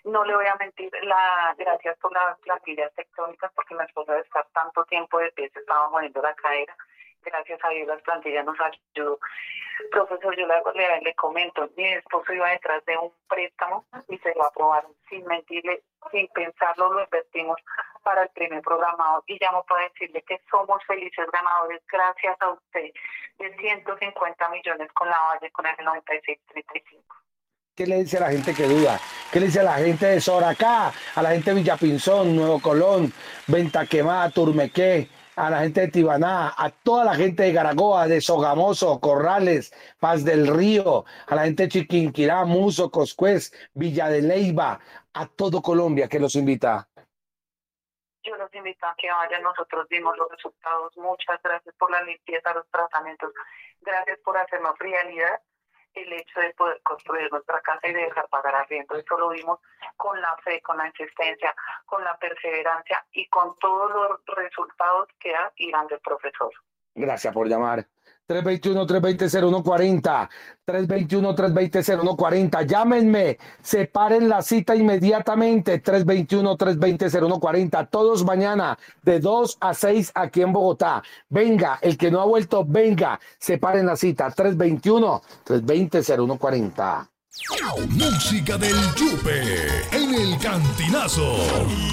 No le voy a mentir, gracias por las plantillas tectónicas, porque mi esposa de estar tanto tiempo de pie se estaba moviendo la cadera. Gracias a Dios las plantillas nos ayudó. Profesor, yo le comento, mi esposo iba detrás de un préstamo y se lo aprobaron sin mentirle, sin pensarlo, lo invertimos para el primer programador y llamo para decirle que somos felices ganadores gracias a usted de 150 millones con la Valle con el 9635. ¿Qué le dice a la gente que duda? ¿Qué le dice a la gente de Soracá? A la gente de Villapinzón, Nuevo Colón, Venta Quemada, Turmequé, a la gente de Tibaná, a toda la gente de Garagoa, de Sogamoso, Corrales, Paz del Río, a la gente de Chiquinquirá, Muso, Coscuez, Villa de Leyva, a todo Colombia que los invita. Yo los invito a que vayan, nosotros vimos los resultados. Muchas gracias por la limpieza, los tratamientos. Gracias por hacernos realidad el hecho de poder construir nuestra casa y de dejar pagar arriendo. Eso lo vimos con la fe, con la insistencia, con la perseverancia y con todos los resultados que da Irán del profesor. Gracias por llamar. 321-320-0140. 321-320-0140. Llámenme. Separen la cita inmediatamente. 321-320-0140. Todos mañana de 2 a 6 aquí en Bogotá. Venga, el que no ha vuelto, venga. Separen la cita. 321-320-0140. Música del Yupe en el Cantinazo.